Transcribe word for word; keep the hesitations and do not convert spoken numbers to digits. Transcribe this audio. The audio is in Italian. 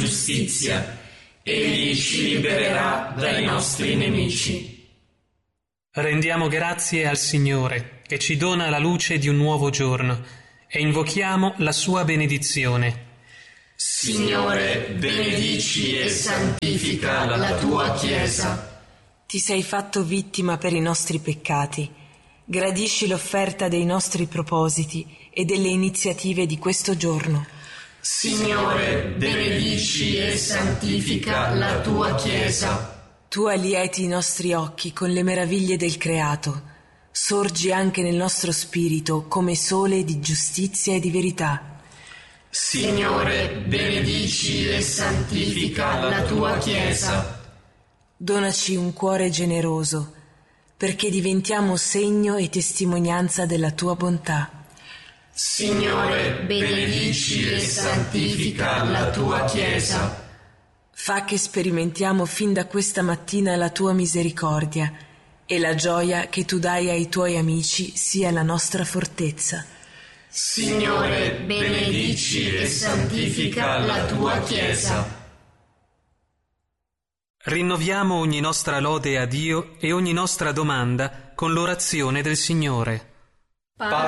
giustizia. Egli ci libererà dai nostri nemici. Rendiamo grazie al Signore, che ci dona la luce di un nuovo giorno, e invochiamo la sua benedizione. Signore, benedici e santifica la tua Chiesa. Ti sei fatto vittima per i nostri peccati. Gradisci l'offerta dei nostri propositi e delle iniziative di questo giorno. Signore, benedici e santifica la tua Chiesa. Tu allieti i nostri occhi con le meraviglie del creato. Sorgi anche nel nostro spirito come sole di giustizia e di verità. Signore, benedici e santifica la tua Chiesa. Donaci un cuore generoso, perché diventiamo segno e testimonianza della tua bontà. Signore, benedici e santifica la tua Chiesa. Fa che sperimentiamo fin da questa mattina la tua misericordia e la gioia che tu dai ai tuoi amici sia la nostra fortezza. Signore, benedici e santifica la tua Chiesa. Rinnoviamo ogni nostra lode a Dio e ogni nostra domanda con l'orazione del Signore.